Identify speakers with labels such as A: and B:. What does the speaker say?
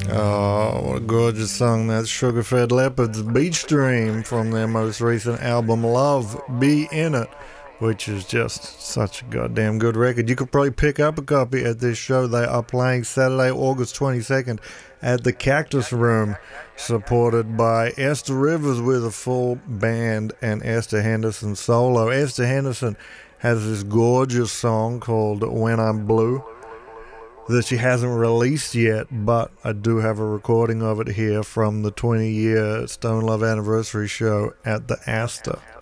A: Oh, what a gorgeous song. That's Sugar Fed Leopard's Beach Dream from their most recent album, Love Be In It, which is just such a goddamn good record. You could probably pick up a copy at this show. They are playing Saturday, August 22nd at the Cactus Room, supported by Esther Rivers with a full band and Esther Henderson solo. Esther Henderson has this gorgeous song called When I'm Blue that she hasn't released yet, but I do have a recording of it here from the 20-year Stone Love anniversary show at the Astor.